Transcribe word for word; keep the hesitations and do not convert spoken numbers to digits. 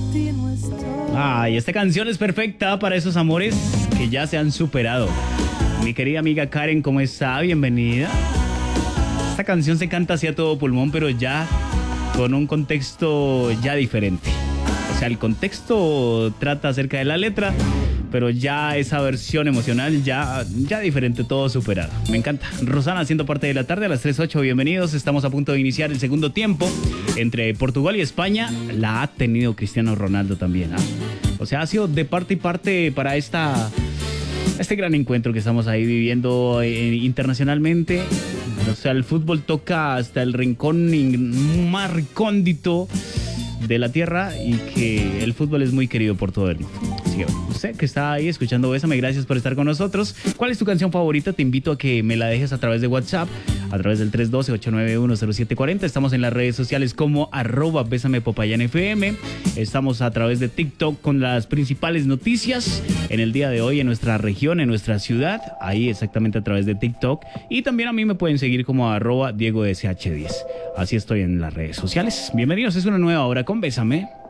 Ay, esta canción es perfecta para esos amores que ya se han superado. Mi querida amiga Karen, ¿cómo está? Bienvenida. Esta canción se canta así a todo pulmón, pero ya con un contexto ya diferente. O sea, el contexto trata acerca de la letra, pero ya esa versión emocional ya, ya diferente, todo superado. Me encanta. Rosana haciendo parte de la tarde a las tres ocho. Bienvenidos. Estamos a punto de iniciar el segundo tiempo entre Portugal y España. La ha tenido Cristiano Ronaldo también, ¿ah? O sea, ha sido de parte y parte para esta, este gran encuentro que estamos ahí viviendo eh, internacionalmente. O sea, el fútbol toca hasta el rincón más recóndito de la tierra y que el fútbol es muy querido por todo el mundo. Así que bueno, usted que está ahí escuchando Bésame, gracias por estar con nosotros. ¿Cuál es tu canción favorita? Te invito a que me la dejes a través de WhatsApp, a través del tres uno dos, ocho nueve uno, cero siete cuatro cero. Estamos en las redes sociales como arroba Bésame Popayán F M. Estamos a través de TikTok con las principales noticias en el día de hoy en nuestra región, en nuestra ciudad. Ahí exactamente a través de TikTok. Y también a mí me pueden seguir como arroba Diego S H diez. Así estoy en las redes sociales. Bienvenidos, es una nueva hora con Bésame.